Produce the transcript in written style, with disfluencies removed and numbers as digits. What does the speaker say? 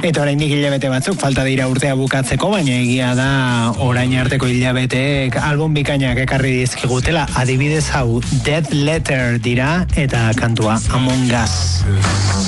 Eta oraindik hilabete batzuk falta dira urtea bukatzeko, baina egia da orain arteko hilabeteek album bikainak ekarri dizkigutela. Adibidez hau Dead Letter dira eta kantua Among Us.